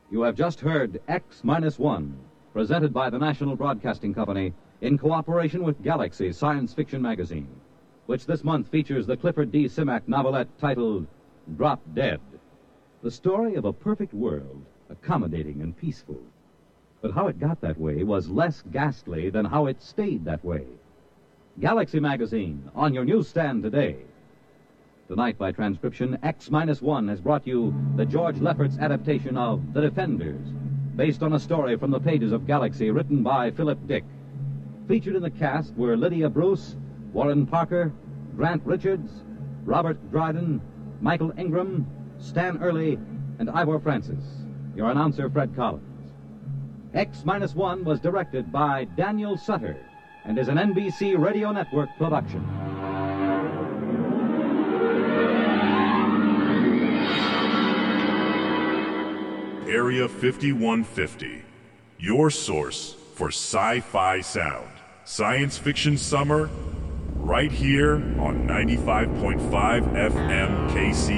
You have just heard X-1, presented by the National Broadcasting Company in cooperation with Galaxy Science Fiction Magazine, which this month features the Clifford D. Simak novelette titled Drop Dead, the story of a perfect world, accommodating and peaceful. But how it got that way was less ghastly than how it stayed that way. Galaxy Magazine, on your newsstand today. Tonight, by transcription, X-1 has brought you the George Lefferts adaptation of The Defenders, based on a story from the pages of Galaxy written by Philip Dick. Featured in the cast were Lydia Bruce, Warren Parker, Grant Richards, Robert Dryden, Michael Ingram, Stan Early, and Ivor Francis. Your announcer, Fred Collins. X-1 was directed by Daniel Sutter and is an NBC Radio Network production. Area 5150, your source for sci-fi sound. Science fiction summer, right here on 95.5 FM KC.